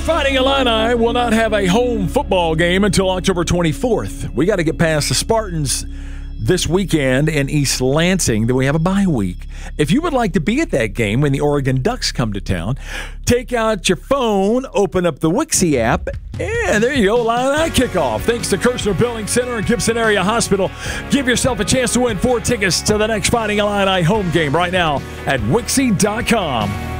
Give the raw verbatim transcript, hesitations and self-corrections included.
Fighting Illini will not have a home football game until October twenty-fourth. We got to get past the Spartans this weekend in East Lansing. Then we have a bye week. If you would like to be at that game when the Oregon Ducks come to town, take out your phone, open up the Wixie app, and there you go, Illini kickoff. Thanks to Kirshner Building Center and Gibson Area Hospital. Give yourself a chance to win four tickets to the next Fighting Illini home game right now at Wixie dot com.